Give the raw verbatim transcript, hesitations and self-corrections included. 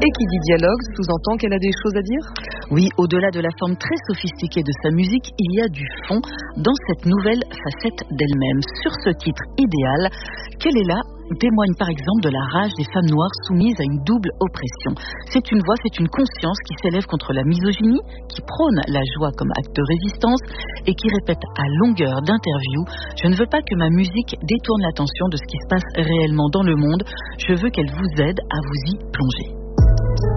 Et qui dit dialogue sous-entend qu'elle a des choses à dire ? Oui, au-delà de la forme très sophistiquée de sa musique, il y a du fond dans cette nouvelle facette d'elle-même. Sur ce titre idéal, qu'elle est là témoigne par exemple de la rage des femmes noires soumises à une double oppression. C'est une voix, c'est une conscience qui s'élève contre la misogynie, qui prône la joie comme acte de résistance et qui répète à longueur d'interviews « Je ne veux pas que ma musique détourne l'attention de ce qui se passe réellement dans le monde, je veux qu'elle vous aide à vous y plonger ».